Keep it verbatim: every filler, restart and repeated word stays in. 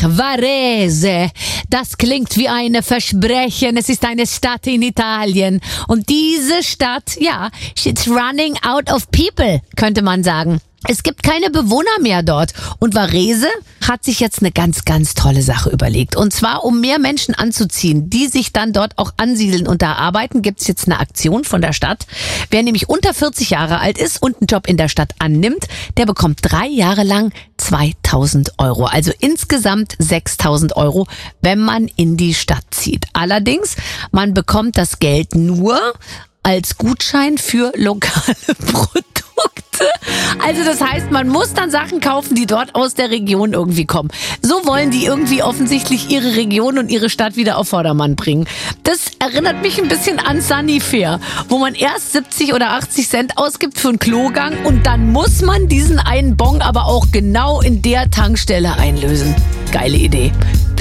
Varese. Das klingt wie ein Versprechen. Es ist eine Stadt in Italien. Und diese Stadt, ja, it's running out of people, könnte man sagen. Es gibt keine Bewohner mehr dort. Und Varese hat sich jetzt eine ganz, ganz tolle Sache überlegt. Und zwar, um mehr Menschen anzuziehen, die sich dann dort auch ansiedeln und da arbeiten, gibt's jetzt eine Aktion von der Stadt. Wer nämlich unter vierzig Jahre alt ist und einen Job in der Stadt annimmt, der bekommt drei Jahre lang zweitausend Euro. Also insgesamt sechstausend Euro, wenn man in die Stadt zieht. Allerdings, man bekommt das Geld nur als Gutschein für lokale Produkte. Also das heißt, man muss dann Sachen kaufen, die dort aus der Region irgendwie kommen. So wollen die irgendwie offensichtlich ihre Region und ihre Stadt wieder auf Vordermann bringen. Das erinnert mich ein bisschen an Sunnyfair, wo man erst siebzig oder achtzig Cent ausgibt für einen Klogang und dann muss man diesen einen Bon aber auch genau in der Tankstelle einlösen. Geile Idee.